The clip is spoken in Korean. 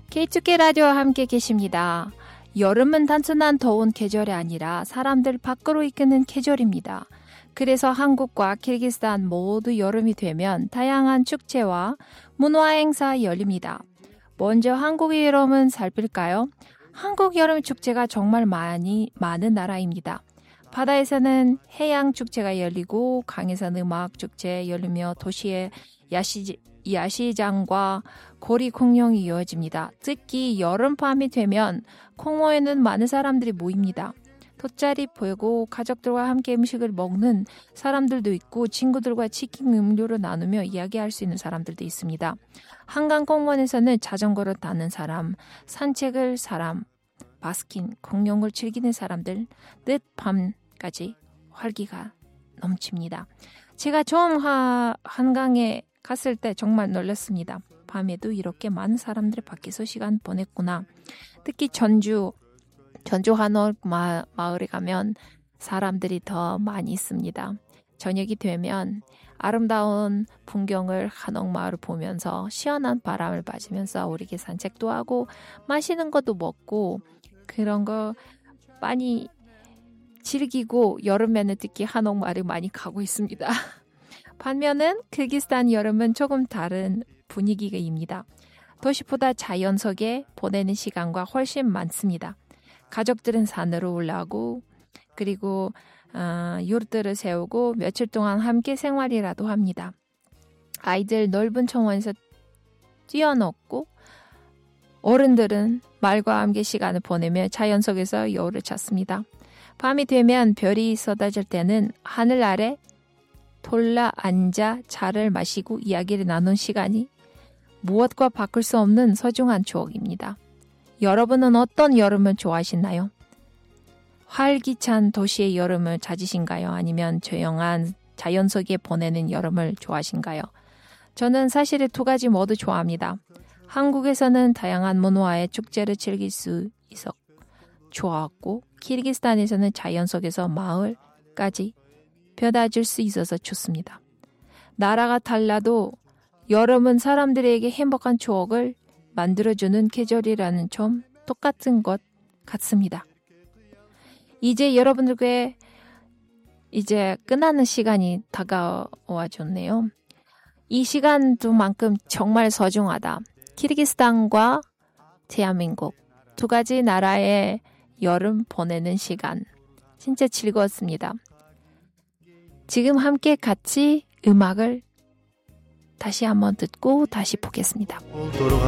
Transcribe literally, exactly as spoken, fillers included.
케이투케이 라디오와 함께 계십니다. 여름은 단순한 더운 계절이 아니라 사람들 밖으로 이끄는 계절입니다. 그래서 한국과 키르기스탄 모두 여름이 되면 다양한 축제와 문화 행사 열립니다. 먼저 한국의 여름은 살필까요? 한국 여름 축제가 정말 많이 많은 나라입니다. 바다에서는 해양 축제가 열리고 강에서는 음악 축제 열리며 도시의 야시, 야시장과 거리 공연이 이어집니다. 특히 여름밤이 되면 공원에는 많은 사람들이 모입니다. 돗자리 펴고 가족들과 함께 음식을 먹는 사람들도 있고 친구들과 치킨 음료를 나누며 이야기할 수 있는 사람들도 있습니다. 한강공원에서는 자전거를 타는 사람, 산책을 사람, 바스킨, 공룡을 즐기는 사람들, 늦밤까지 활기가 넘칩니다. 제가 처음 하, 한강에 갔을 때 정말 놀랐습니다. 밤에도 이렇게 많은 사람들이 밖에서 시간 보냈구나. 특히 전주, 전주 한옥 마, 마을에 가면 사람들이 더 많이 있습니다. 저녁이 되면 아름다운 풍경을 한옥 마을을 보면서 시원한 바람을 맞으면서 우리에게 산책도 하고 맛있는 것도 먹고 그런 거 많이 즐기고 여름에는 특히 한옥 마을에 많이 가고 있습니다. 반면은 키르기스탄 여름은 조금 다른 분위기입니다. 도시보다 자연 속에 보내는 시간과 훨씬 많습니다. 가족들은 산으로 올라가고 그리고 어, 요트를 세우고 며칠 동안 함께 생활이라도 합니다. 아이들 넓은 정원에서 뛰어놀고 어른들은 말과 함께 시간을 보내며 자연 속에서 여울을 찾습니다. 밤이 되면 별이 쏟아질 때는 하늘 아래 돌라 앉아 차를 마시고 이야기를 나눈 시간이 무엇과 바꿀 수 없는 소중한 추억입니다. 여러분은 어떤 여름을 좋아하시나요? 활기찬 도시의 여름을 찾으신가요? 아니면 조용한 자연 속에 보내는 여름을 좋아하신가요? 저는 사실 두 가지 모두 좋아합니다. 한국에서는 다양한 문화의 축제를 즐길 수 있어 좋았고 키르기스탄에서는 자연 속에서 마을까지 벼다줄 수 있어서 좋습니다. 나라가 달라도 여름은 사람들에게 행복한 추억을 만들어주는 계절이라는 점 똑같은 것 같습니다. 이제 여러분들께 이제 끝나는 시간이 다가와 줬네요. 이 시간만큼 정말 소중하다. 키르기스탄과 대한민국 두 가지 나라의 여름 보내는 시간 진짜 즐거웠습니다. 지금 함께 같이 음악을 다시 한번 듣고 다시 보겠습니다.